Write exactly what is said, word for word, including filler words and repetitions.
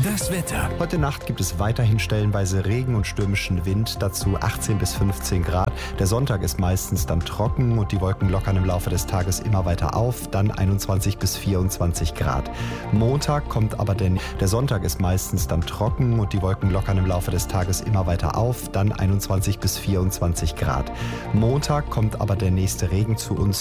Das Wetter. Heute Nacht gibt es weiterhin stellenweise Regen und stürmischen Wind, dazu achtzehn bis fünfzehn Grad. Der Sonntag ist meistens dann trocken und die Wolken lockern im Laufe des Tages immer weiter auf, dann einundzwanzig bis vierundzwanzig Grad. Montag kommt aber der, der Sonntag ist meistens dann trocken und die Wolken lockern im Laufe des Tages immer weiter auf, dann einundzwanzig bis vierundzwanzig Grad. Montag kommt aber der nächste Regen zu uns.